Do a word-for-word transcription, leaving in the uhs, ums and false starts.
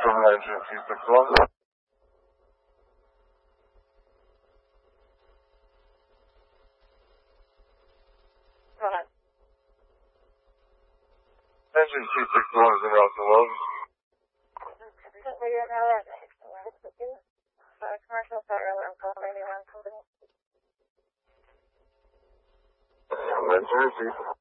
from nine two two six one. Go ahead. Engine two six one is in route to Lowe's. Commercial federal info radio one company. nine two two.